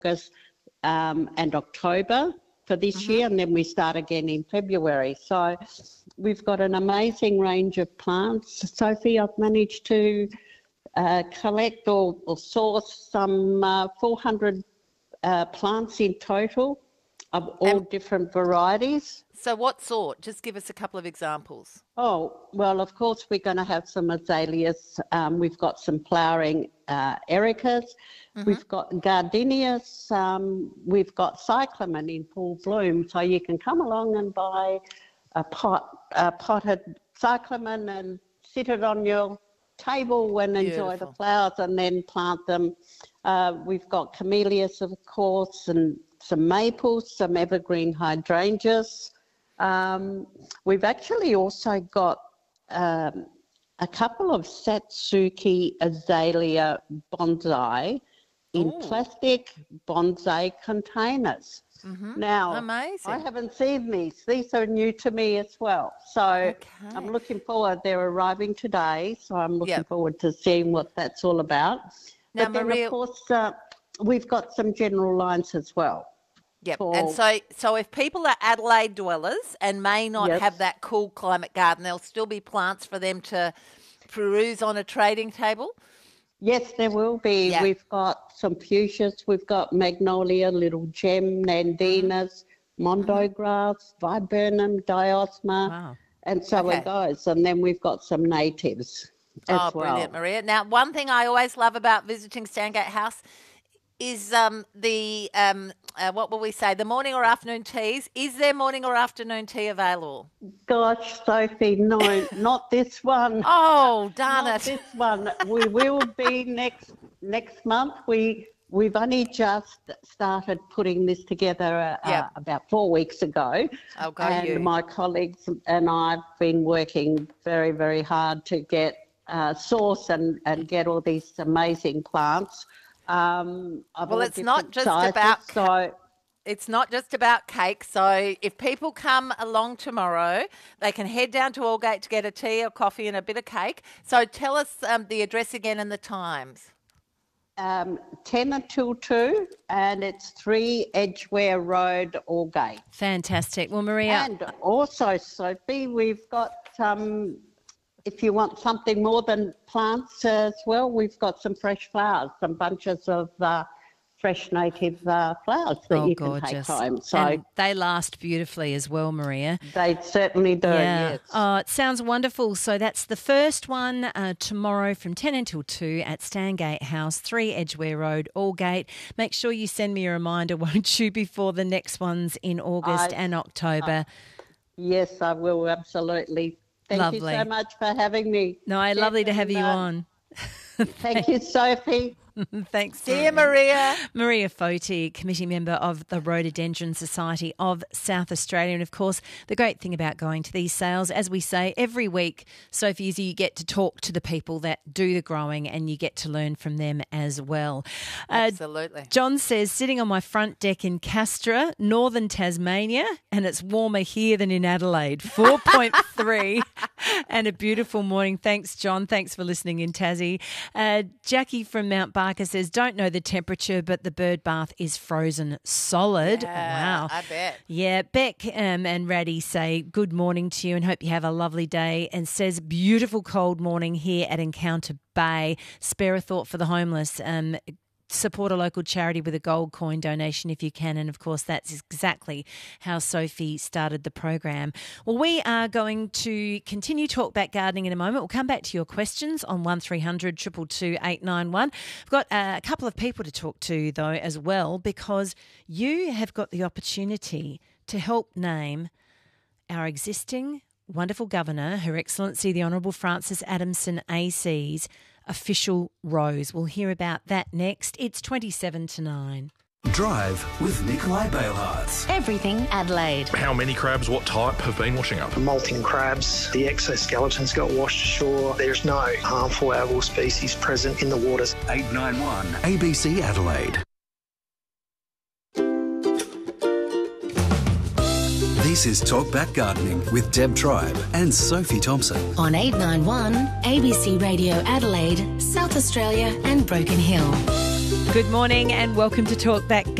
August and October for this year, and then we start again in February. So we've got an amazing range of plants. Sophie, I've managed to collect or source some 400 plants in total of all different varieties. So what sort? Just give us a couple of examples. Oh, well, of course, we're going to have some azaleas. We've got some flowering ericas. We've got gardenias. We've got cyclamen in full bloom. So you can come along and buy a potted cyclamen and sit it on your table and enjoy the flowers and then plant them. We've got camellias, of course, and some maples, some evergreen hydrangeas. We've actually also got a couple of Satsuki azalea bonsai in plastic bonsai containers. Now, amazing. I haven't seen these. These are new to me as well. So I'm looking forward. They're arriving today, so I'm looking forward to seeing what that's all about. Now, but then, Maria, of course, we've got some general lines as well. Yep. And so if people are Adelaide dwellers and may not have that cool climate garden, there'll still be plants for them to peruse on a trading table? Yes, there will be. Yeah. We've got some fuchsias. We've got magnolia, little gem, nandinas, mondo grass, viburnum, diosma, and so it goes. And then we've got some natives as well. Brilliant, Maria. Now, one thing I always love about visiting Stangate House is what will we say, the morning or afternoon teas. Is there morning or afternoon tea available? Gosh, Sophie, no, not this one. Oh, darn not it. This one. We will be next month. We've only just started putting this together about 4 weeks ago. Oh, go and you. My colleagues and I have been working very, very hard to get source and get all these amazing plants. Well, it's not just about it's not just about cake. So if people come along tomorrow, they can head down to Aldgate to get a tea or coffee and a bit of cake. So tell us the address again and the times. 10 until 2, and it's 3 Edgware Road, Aldgate. Fantastic. Well, Maria. And also, Sophie, we've got if you want something more than plants as well, we've got some fresh flowers, some bunches of fresh native flowers that you can take home. So and they last beautifully as well, Maria. They certainly do, yes. Oh, it sounds wonderful. So that's the first one tomorrow from 10 until 2 at Stangate House, 3 Edgware Road, Aldgate. Make sure you send me a reminder, won't you, before the next ones in August and October. Yes, I will, absolutely. Thank you so much for having me. No, lovely to have you on. Thank you, Sophie. Thanks. See you, Maria. Maria Foti, committee member of the Rhododendron Society of South Australia. And, of course, the great thing about going to these sales, as we say, every week, Sophie, is you get to talk to the people that do the growing and you get to learn from them as well. Absolutely. John says, sitting on my front deck in Castra, northern Tasmania, and it's warmer here than in Adelaide, 4.3 and a beautiful morning. Thanks, John. Thanks for listening in Tassie. Jackie from Mount Barker says, don't know the temperature, but the bird bath is frozen solid. Yeah, wow. I bet. Yeah, Beck and Raddy say good morning to you and hope you have a lovely day, and says beautiful cold morning here at Encounter Bay. Spare a thought for the homeless. Support a local charity with a gold coin donation if you can. And, of course, that's exactly how Sophie started the program. Well, we are going to continue Talkback Gardening in a moment. We'll come back to your questions on 1300 222 891. We've got a couple of people to talk to, though, as well, because you have got the opportunity to help name our existing wonderful Governor, Her Excellency the Honourable Frances Adamson AC's official rose. We'll hear about that next. It's 27 to 9. Drive with Nikolai Bailhartz. Everything Adelaide. How many crabs, what type, have been washing up? Molting crabs, the exoskeletons got washed ashore. There's no harmful algal species present in the waters. 891 ABC Adelaide. This is Talkback Gardening with Deb Tribe and Sophie Thompson. On 891 ABC Radio Adelaide, South Australia and Broken Hill. Good morning and welcome to Talkback